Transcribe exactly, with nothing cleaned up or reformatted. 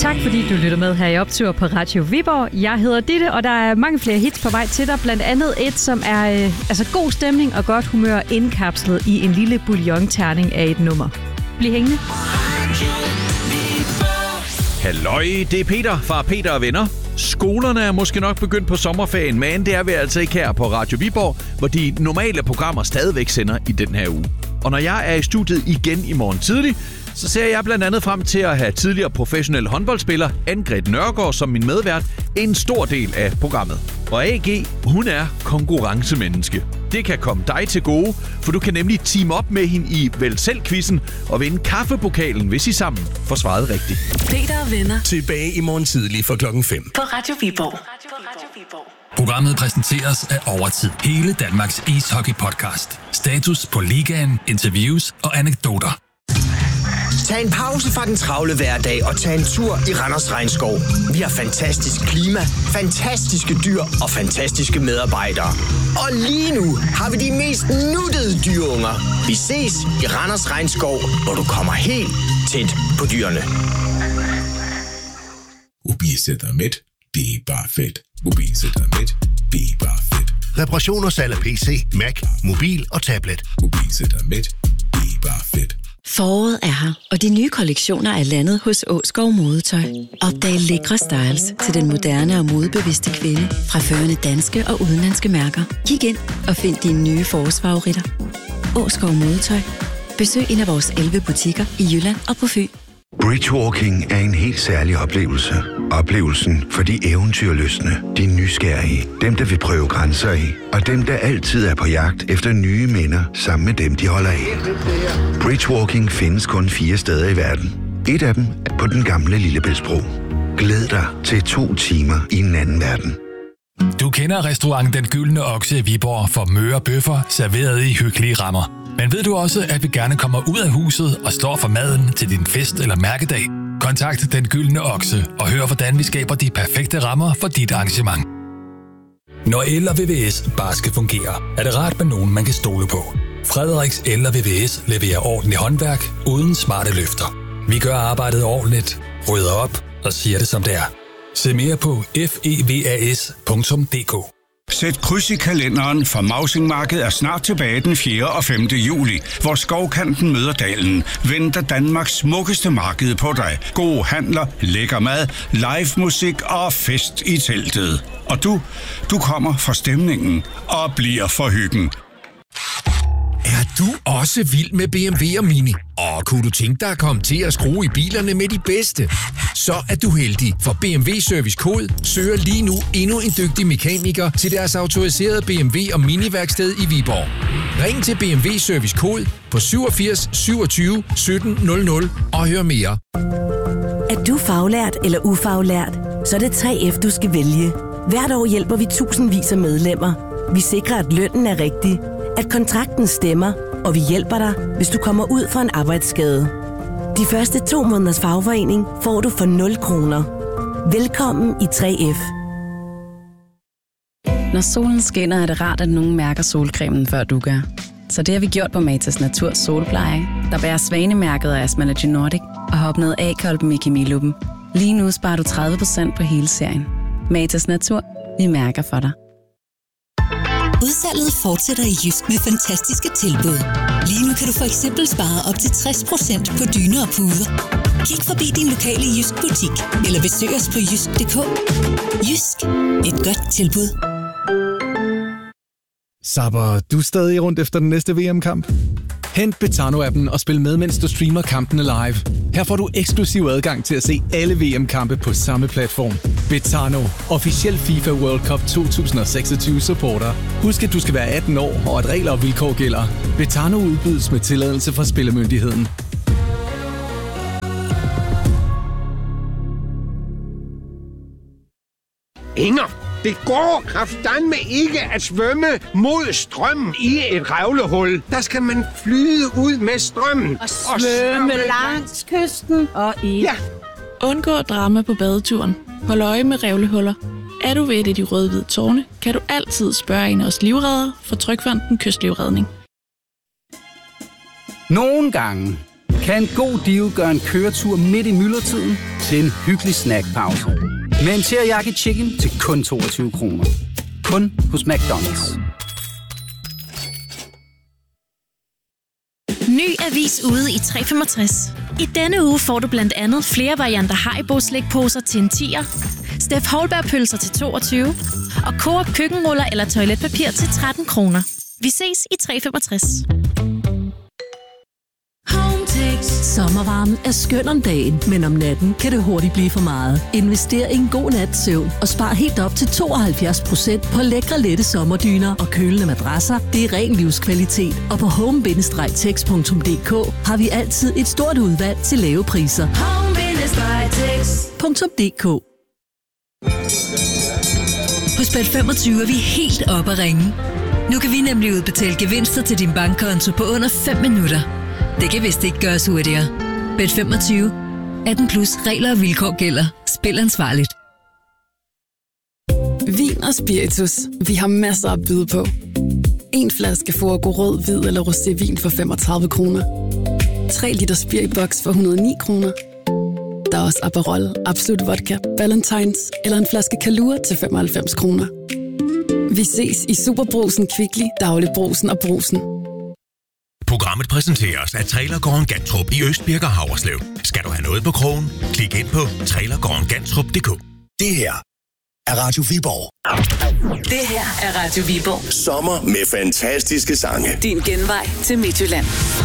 Tak fordi du lytter med her i Optur på Radio Viborg. Jeg hedder Ditte, og der er mange flere hits på vej til dig. Blandt andet et, som er øh, altså god stemning og godt humør indkapslet i en lille bouillon-terning af et nummer. Bliv hængende. Halløj, det er Peter fra Peter og Venner. Skolerne er måske nok begyndt på sommerferien, men det er vi altså ikke her på Radio Viborg, hvor de normale programmer stadigvæk sender i den her uge. Og når jeg er i studiet igen i morgen tidlig, så ser jeg blandt andet frem til at have tidligere professionel håndboldspiller Anne-Grethe Nørgaard som min medvært en stor del af programmet. Og A G, hun er konkurrencemenneske. Det kan komme dig til gode, for du kan nemlig team op med hende i Vel Selv-quizzen og vinde kaffepokalen, hvis I sammen får svaret rigtigt. Peter og Venner. Tilbage i morgen tidlig fra klokken fem. På Radio Viborg. Programmet præsenteres af Overtid. Hele Danmarks ishockey-podcast. Status på ligaen, interviews og anekdoter. Tag en pause fra den travle hverdag og tag en tur i Randers Regnskov. Vi har fantastisk klima, fantastiske dyr og fantastiske medarbejdere. Og lige nu har vi de mest nuttede dyreunger. Vi ses i Randers Regnskov, hvor du kommer helt tæt på dyrene. Mobilcenter Med, det er bare fedt. Mobilcenter Med, det er bare fedt. Reparation og salg af P C, Mac, mobil og tablet. Mobilcenter Med, det er bare fedt. Foråret er her, og de nye kollektioner er landet hos Åskov Modetøj. Opdag lækre styles til den moderne og modebevidste kvinde fra førende danske og udenlandske mærker. Kig ind og find dine nye forårsfavoritter. Åskov Modetøj. Besøg en af vores elleve butikker i Jylland og på Fyn. Bridgewalking er en helt særlig oplevelse. Oplevelsen for de eventyrlystne, de nysgerrige, dem der vil prøve grænser i, og dem der altid er på jagt efter nye minder sammen med dem, de holder af. Bridgewalking findes kun fire steder i verden. Et af dem er på den gamle Lillebæltsbro. Glæd dig til to timer i en anden verden. Du kender restaurant Den Gyldne Okse i Viborg for møre bøffer serveret i hyggelige rammer. Men ved du også, at vi gerne kommer ud af huset og står for maden til din fest eller mærkedag? Kontakt Den Gyldne Okse og hør, hvordan vi skaber de perfekte rammer for dit arrangement. Når el og V V S bare skal fungere, er det rart med nogen, man kan stole på. Frederiks El og V V S leverer ordentligt håndværk uden smarte løfter. Vi gør arbejdet ordentligt, rydder op og siger det som det er. Se mere på fevas punktum d k. Sæt kryds i kalenderen, for Mausingmarkedet er snart tilbage den fjerde og femte juli, hvor Skovkanten møder dalen. Venter Danmarks smukkeste marked på dig. Gode handler, lækker mad, live musik og fest i teltet. Og du, du kommer for stemningen og bliver for hyggen. Er du også vild med B M W og Mini? Og kunne du tænke dig at komme til at skrue i bilerne med de bedste? Så er du heldig, for B M W Service Kode søger lige nu endnu en dygtig mekaniker til deres autoriserede B M W og Mini-værksted i Viborg. Ring til B M W Service Kode på syvogfirs syvogtyve sytten nul nul og hør mere. Er du faglært eller ufaglært, så er det tre F, du skal vælge. Hvert år hjælper vi tusindvis af medlemmer. Vi sikrer, at lønnen er rigtig, at kontrakten stemmer, og vi hjælper dig, hvis du kommer ud for en arbejdsskade. De første to måneders fagforening får du for nul kroner. Velkommen i tre F. Når solen skinner, er det rart, at nogen mærker solcremen, før du gør. Så det har vi gjort på Matas Natur Solpleje, der bærer svanemærket af Asmalogy Nordic og har opnået A-kolben i kemiluppen. Lige nu sparer du tredive procent på hele serien. Matas Natur. Vi mærker for dig. Udsalget fortsætter i Jysk med fantastiske tilbud. Lige nu kan du for eksempel spare op til tres procent på dyner og puder. Kig forbi din lokale Jysk butik, eller besøg os på jysk punktum d k. Jysk. Et godt tilbud. Sapper du stadig rundt efter den næste V M-kamp? Hent Betano-appen og spil med, mens du streamer kampene live. Her får du eksklusiv adgang til at se alle V M-kampe på samme platform. Betano, officiel FIFA World Cup to tusind og seksogtyve supporter. Husk, at du skal være atten år, og at regler og vilkår gælder. Betano udbydes med tilladelse fra Spillemyndigheden. Inger, det går kraftedeme ikke at svømme mod strømmen i et revlehul. Der skal man flyde ud med strømmen. Og svømme langs kysten og i. Ja. Undgå drama på badeturen. Hold øje med revlehuller. Er du ved et af de røde-hvide tårne, kan du altid spørge en af os livreddere for Trygfonden Kystlivredning. Nogle gange kan en god deal gøre en køretur midt i myldretiden til en hyggelig snackpause. Med en teriyaki chicken til kun toogtyve kroner. Kun hos McDonald's. Ny avis ude i tre femogtres. I denne uge får du blandt andet flere varianter Haribo slikposer til en tier, Steff Holberg pølser til toogtyve og Coop køkkenruller eller toiletpapir til tretten kroner. Vi ses i tre femogtres. Sommervarmen er skøn om dagen, men om natten kan det hurtigt blive for meget. Invester i en god nats søvn og spar helt op til tooghalvfjerds procent på lækre, lette sommerdyner og kølende madrasser. Det er ren livskvalitet. Og på home bindestreg text punktum d k har vi altid et stort udvalg til lave priser. home bindestreg text punktum d k. Hos Bet femogtyve er vi helt oppe at ringe. Nu kan vi nemlig udbetale gevinster til din bankkonto på under fem minutter. Det kan vist ikke gøres hurtigere. Bet femogtyve. atten plus regler og vilkår gælder. Spil ansvarligt. Vin og spiritus. Vi har masser at byde på. En flaske Forgo rød, hvid eller rosévin for femogtredive kroner. tre liter spiriboks for et hundrede og ni kroner. Der er også Aperol, Absolut Vodka, Valentines eller en flaske Kalua til femoghalvfems kroner. Vi ses i Superbrusen, Kvickly, Dagligbrugsen og Brugsen. Programmet præsenteres af Trailergården Gantrup i Østbirk og Havreslev. Skal du have noget på krogen? Klik ind på trailergården gantrup punktum d k. Det her er Radio Viborg. Det her er Radio Viborg. Sommer med fantastiske sange. Din genvej til Midtjylland.